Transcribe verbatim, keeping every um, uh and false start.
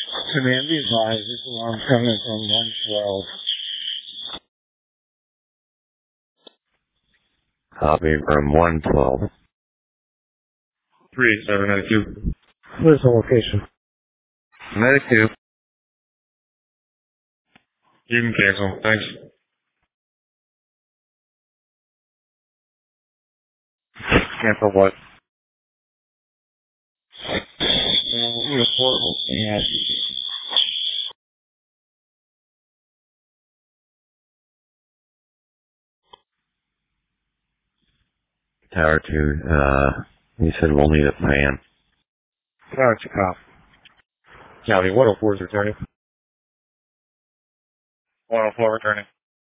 Command be advised, this alarm coming from one twelve. Copy from one twelve. three seven nine two. Where's the location? Medic two. You can cancel. Thanks. Cancel what? Uh, report yeah. Tower two, uh, you said we'll need a fan. Tower two, cop. County one oh four is returning. one oh four returning.